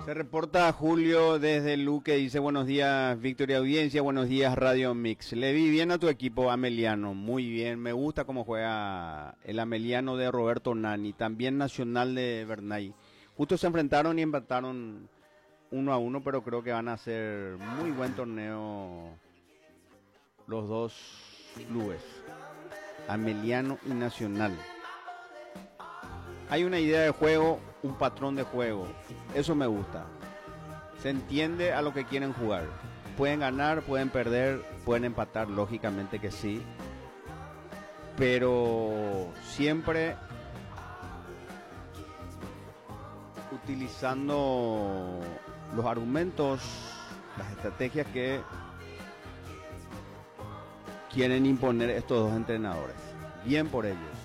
Se reporta Julio desde Luque, dice buenos días Victoria Audiencia, buenos días Radio Mix. Le vi bien a tu equipo Ameliano, muy bien, me gusta cómo juega el Ameliano de Roberto Nani, también Nacional de Bernay. Justo se enfrentaron y empataron 1-1, pero creo que van a hacer muy buen torneo los dos clubes, Ameliano y Nacional. Hay una idea de juego, un patrón de juego. Eso me gusta. Se entiende a lo que quieren jugar. Pueden ganar, pueden perder, pueden empatar, lógicamente que sí. Pero siempre utilizando los argumentos, las estrategias que quieren imponer estos dos entrenadores. Bien por ellos.